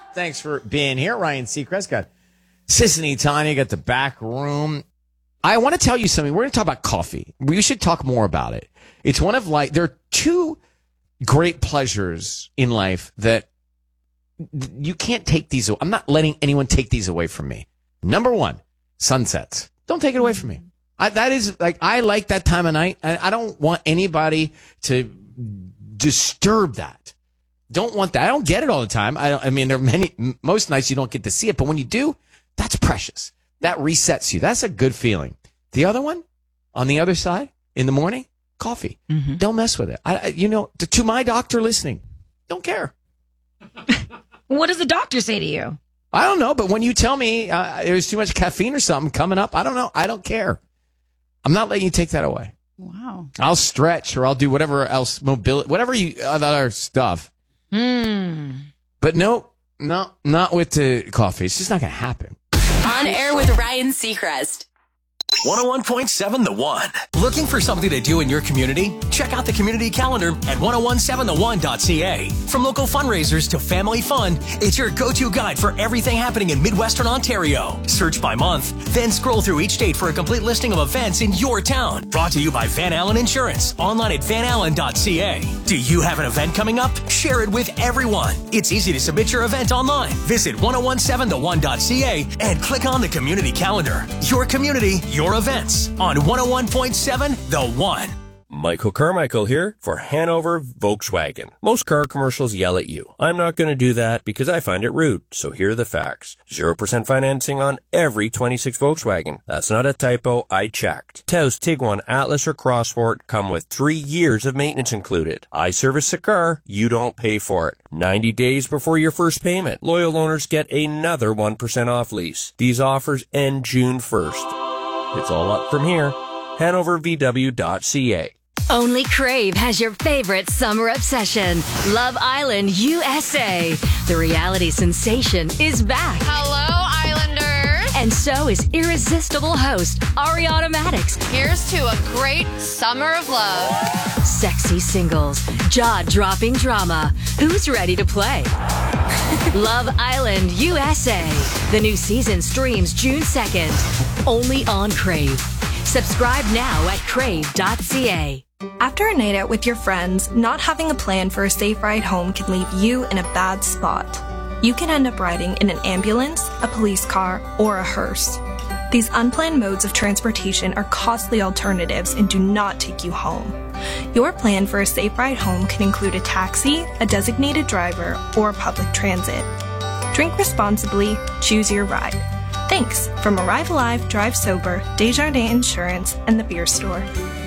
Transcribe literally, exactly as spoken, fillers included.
Thanks for being here. Ryan Seacrest got Sissany Tanya, got the back room. I want to tell you something. We're going to talk about coffee. We should talk more about it. It's one of like, there are two great pleasures in life that you can't take these. I'm not letting anyone take these away from me. Number one, sunsets. Don't take it away from me. I, that is like, I like that time of night. I, I don't want anybody to disturb that. Don't want that. I don't get it all the time. I, I mean, there are many, most nights you don't get to see it, but when you do, that's precious. That resets you. That's a good feeling. The other one, on the other side, in the morning, coffee. Mm-hmm. Don't mess with it. I, you know, to, to my doctor listening, don't care. What does the doctor say to you? I don't know, but when you tell me uh, there's too much caffeine or something coming up, I don't know. I don't care. I'm not letting you take that away. Wow. I'll stretch or I'll do whatever else, mobility, whatever you, other stuff. Hmm. But no, no, not with the coffee. It's just not going to happen. On air with Ryan Seacrest. one oh one point seven The One. Looking for something to do in your community? Check out the community calendar at ten seventeen the one dot c a. From local fundraisers to family fun, it's your go-to guide for everything happening in Midwestern Ontario. Search by month, then scroll through each date for a complete listing of events in your town. Brought to you by Van Allen Insurance, online at van allen dot c a. Do you have an event coming up? Share it with everyone. It's easy to submit your event online. Visit ten seventeen the one dot c a and click on the community calendar. Your community, your events on one oh one point seven The One. Michael Carmichael here for Hanover Volkswagen. Most car commercials yell at you. I'm not going to do that because I find it rude. So here are the facts. zero percent financing on every twenty-six Volkswagen. That's not a typo. I checked. Taos, Tiguan, Atlas, or Crossport come with three years of maintenance included. I service the car. You don't pay for it. ninety days before your first payment. Loyal owners get another one percent off lease. These offers end June first. It's all up from here. Hanover V W dot c a. Only Crave has your favorite summer obsession, Love Island U S A. The reality sensation is back. Hello, Islanders. And so is irresistible host Ariana Madix. Here's to a great summer of love. Sexy singles, jaw-dropping drama. Who's ready to play? Love Island U S A. The new season streams June second. Only on Crave. Subscribe now at crave dot c a. After a night out with your friends, not having a plan for a safe ride home can leave you in a bad spot. You can end up riding in an ambulance, a police car, or a hearse. These unplanned modes of transportation are costly alternatives and do not take you home. Your plan for a safe ride home can include a taxi, a designated driver, or public transit. Drink responsibly, choose your ride. Thanks from Arrive Alive, Drive Sober, Desjardins Insurance, and the Beer Store.